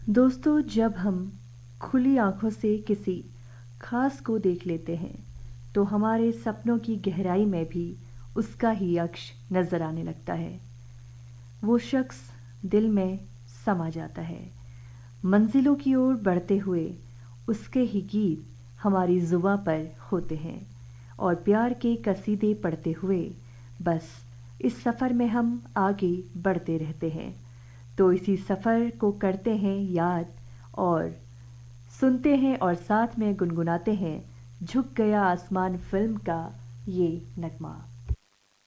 दोस्तों, जब हम खुली आंखों से किसी खास को देख लेते हैं तो हमारे सपनों की गहराई में भी उसका ही अक्ष नजर आने लगता है। वो शख्स दिल में समा जाता है। मंजिलों की ओर बढ़ते हुए उसके ही गीत हमारी जुबां पर होते हैं और प्यार के कसीदे पढ़ते हुए बस इस सफ़र में हम आगे बढ़ते रहते हैं। तो इसी सफ़र को करते हैं याद और सुनते हैं और साथ में गुनगुनाते हैं झुक गया आसमान फिल्म का ये नगमा।